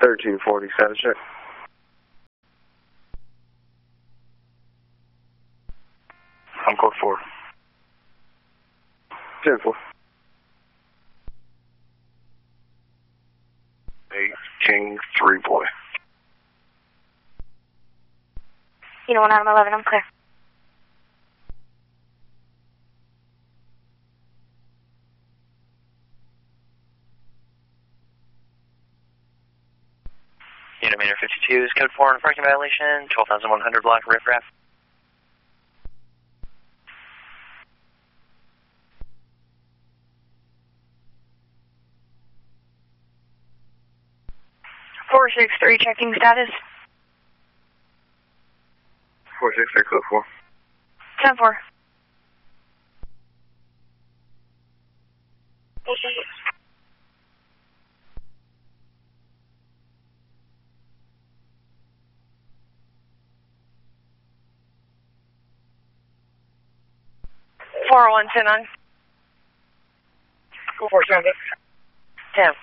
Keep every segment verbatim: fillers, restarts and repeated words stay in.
thirteen forty, status check. I'm code four. ten four. eight, King, three, boy. You know, one out of eleven, I'm clear. Unimeter fifty-two is code four on a parking violation, twelve thousand one hundred block riffraff. four six three, checking status. four six three, code four. ten four. four one, ten on. Go for seven. ten.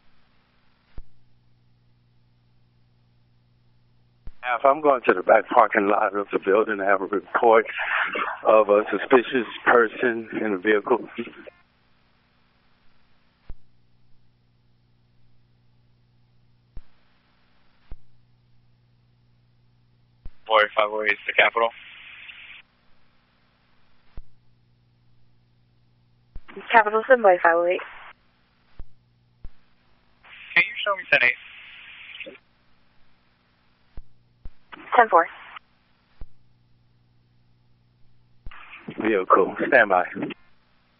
If I'm going to the back parking lot of the building, I have a report of a suspicious person in a vehicle. four five oh eight, the Capitol. Capital seven by five oh eight. Can you show me ten eight? ten four. Vehicle, stand by.